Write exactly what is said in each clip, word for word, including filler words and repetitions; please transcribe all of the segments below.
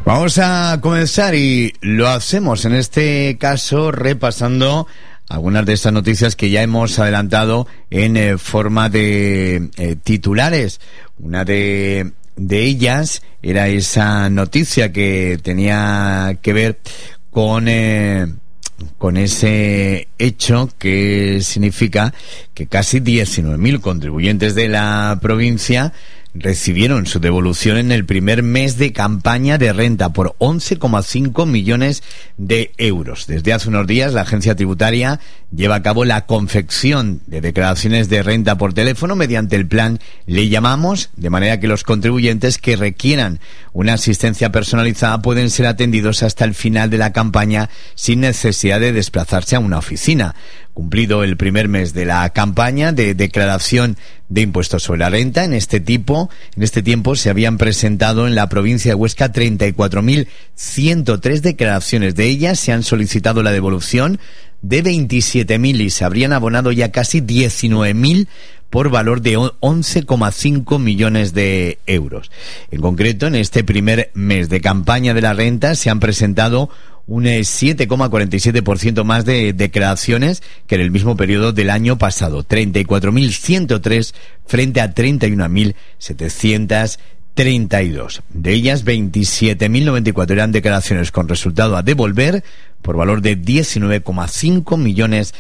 Vamos a comenzar y lo hacemos en este caso repasando algunas de estas noticias que ya hemos adelantado en eh, forma de eh, titulares. Una de, de ellas era esa noticia que tenía que ver con eh, con ese hecho que significa que casi diecinueve mil contribuyentes de la provincia recibieron su devolución en el primer mes de campaña de renta por once coma cinco millones de euros. Desde hace unos días, la agencia tributaria lleva a cabo la confección de declaraciones de renta por teléfono mediante el plan Le Llamamos, de manera que los contribuyentes que requieran una asistencia personalizada pueden ser atendidos hasta el final de la campaña sin necesidad de desplazarse a una oficina. Cumplido el primer mes de la campaña de declaración de impuestos sobre la renta, en este tipo, en este tiempo se habían presentado en la provincia de Huesca treinta y cuatro mil ciento tres declaraciones. De ellas se han solicitado la devolución de veintisiete mil y se habrían abonado ya casi diecinueve mil por valor de once coma cinco millones de euros. En concreto, en este primer mes de campaña de la renta se han presentado un siete coma cuarenta y siete por ciento más de declaraciones que en el mismo periodo del año pasado, treinta y cuatro mil ciento tres frente a treinta y un mil setecientos treinta y dos. De ellas, veintisiete mil noventa y cuatro eran declaraciones con resultado a devolver por valor de diecinueve coma cinco millones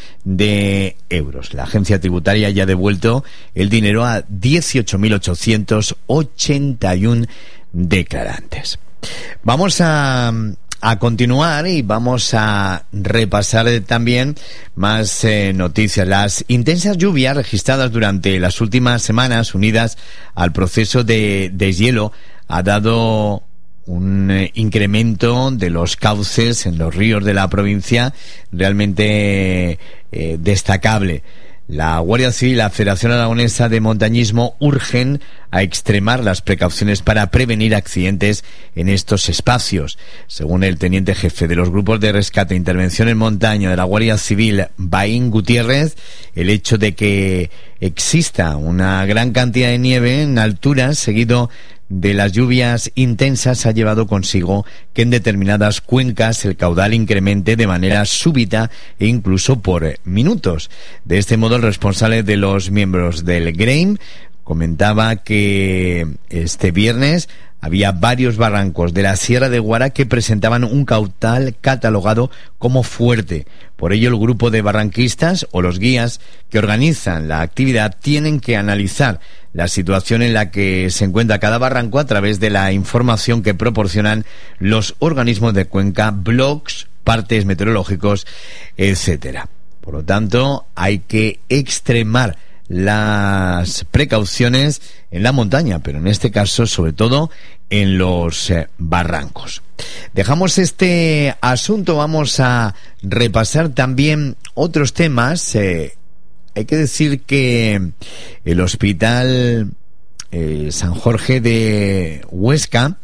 de euros. La agencia tributaria ya ha devuelto el dinero a dieciocho mil ochocientos ochenta y uno declarantes. Vamos a A continuar y vamos a repasar también más eh, noticias. Las intensas lluvias registradas durante las últimas semanas, unidas al proceso de deshielo, ha dado un eh, incremento de los cauces en los ríos de la provincia realmente eh, destacable. La Guardia Civil y la Federación Aragonesa de Montañismo urgen a extremar las precauciones para prevenir accidentes en estos espacios. Según el teniente jefe de los grupos de rescate e intervención en montaña de la Guardia Civil, Baín Gutiérrez, el hecho de que exista una gran cantidad de nieve en alturas seguido de las lluvias intensas ha llevado consigo que en determinadas cuencas el caudal incremente de manera súbita e incluso por minutos. De este modo, el responsable de los miembros del GREIM comentaba que este viernes había varios barrancos de la Sierra de Guara que presentaban un caudal catalogado como fuerte. Por ello, el grupo de barranquistas o los guías que organizan la actividad tienen que analizar la situación en la que se encuentra cada barranco a través de la información que proporcionan los organismos de cuenca, blogs, partes meteorológicos, etcétera. Por lo tanto, hay que extremar las precauciones en la montaña, pero en este caso sobre todo en los eh, barrancos. Dejamos este asunto, vamos a repasar también otros temas. Eh, hay que decir que el Hospital eh, San Jorge de Huesca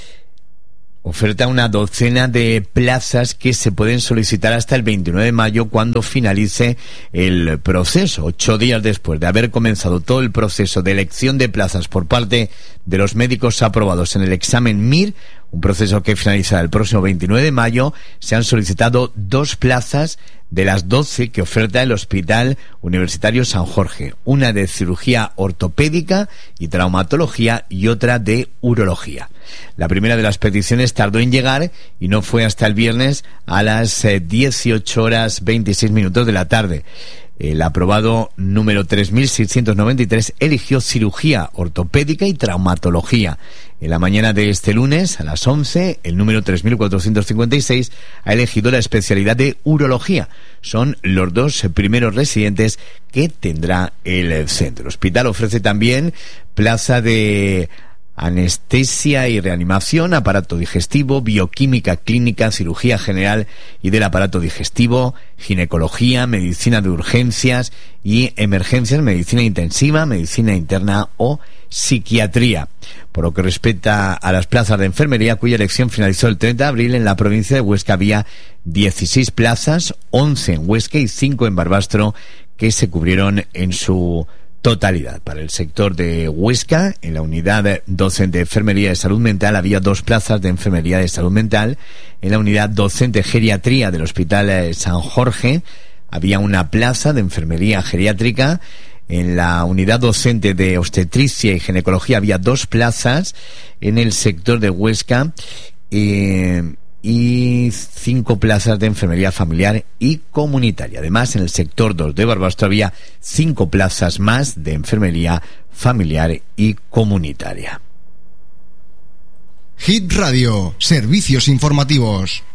oferta una docena de plazas que se pueden solicitar hasta el veintinueve de mayo, cuando finalice el proceso. Ocho días después de haber comenzado todo el proceso de elección de plazas por parte de los médicos aprobados en el examen M I R, un proceso que finalizará el próximo veintinueve de mayo, se han solicitado dos plazas de las doce que oferta el Hospital Universitario San Jorge, una de cirugía ortopédica y traumatología y otra de urología. La primera de las peticiones tardó en llegar y no fue hasta el viernes a las dieciocho horas veintiséis minutos de la tarde. El aprobado número tres mil seiscientos noventa y tres eligió cirugía ortopédica y traumatología. En la mañana de este lunes, a las once, el número tres mil cuatrocientos cincuenta y seis ha elegido la especialidad de urología. Son los dos primeros residentes que tendrá el centro. El hospital ofrece también plaza de anestesia y reanimación, aparato digestivo, bioquímica clínica, cirugía general y del aparato digestivo, ginecología, medicina de urgencias y emergencias, medicina intensiva, medicina interna o psiquiatría. Por lo que respecta a las plazas de enfermería, cuya elección finalizó el treinta de abril, en la provincia de Huesca había dieciséis plazas, once en Huesca y cinco en Barbastro, que se cubrieron en su totalidad. Para el sector de Huesca, en la unidad docente de enfermería de salud mental había dos plazas de enfermería de salud mental. En la unidad docente geriatría del Hospital San Jorge había una plaza de enfermería geriátrica. En la unidad docente de obstetricia y ginecología había dos plazas. En el sector de Huesca eh, y cinco plazas de enfermería familiar y comunitaria. Además, en el sector dos de Barbastro había cinco plazas más de enfermería familiar y comunitaria. Hit Radio, servicios informativos.